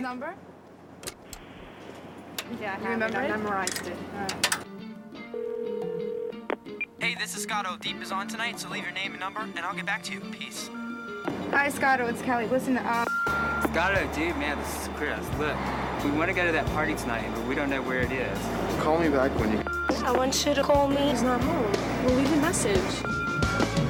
number? Yeah, You remember I it? memorized it. Hey, this is Scotto. Deep is on tonight, so leave your name and number, and I'll get back to you. Peace. Hi, Scotto. It's Kelly. Listen, Scotto, dude, man, this is Chris. Look, we want to go to that party tonight, but we don't know where it is. Call me back when you... I want you to call me. He's not home. We'll leave a message.